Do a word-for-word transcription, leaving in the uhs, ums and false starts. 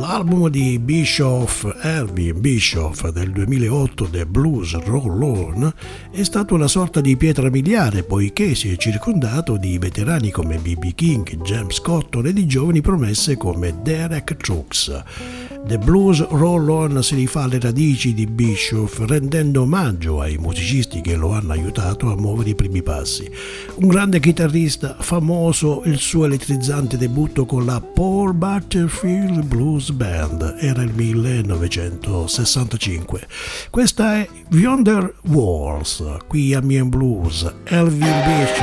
L'album di Bischoff, Elvin Bischoff, del duemilaotto, The Blues Roll On, è stato una sorta di pietra miliare poiché si è circondato di veterani come B B King, James Cotton e di giovani promesse come Derek Trucks. The Blues Roll On si rifà alle radici di Bischoff, rendendo omaggio ai musicisti che lo hanno aiutato a muovere i primi passi. Un grande chitarrista, famoso il suo elettrizzante debutto con la Paul Butterfield Blues Band, era il millenovecentosessantacinque. Questa è Yonder Walls, qui a Mien Blues, Elvin Bishop.